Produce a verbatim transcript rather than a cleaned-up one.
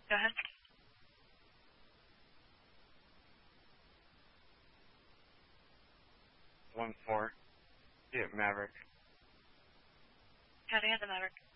Go ahead. One four. Yeah, Maverick. Heading at the Maverick.